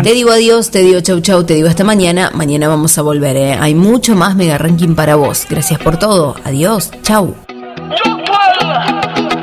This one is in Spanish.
Te digo adiós, te digo chau chau, te digo hasta mañana. Mañana vamos a volver, ¿eh? Hay mucho más Mega Ranking para vos. Gracias por todo. Adiós, chau.